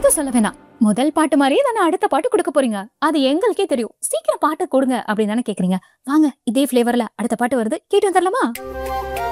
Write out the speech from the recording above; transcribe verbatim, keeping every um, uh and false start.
எதுவும் சொல்ல வேணாம். முதல் பாட்டு மாதிரியே தானே அடுத்த பாட்டு கொடுக்க போறீங்க. அது எங்களுக்கே தெரியும். சீக்கிரம் பாட்டு கொடுங்க அப்படின்னு தானே கேக்குறீங்க. வாங்க, இதே ஃபிளேவர்ல அடுத்த பாட்டு வருது, கேட்டு வந்துடலாமா?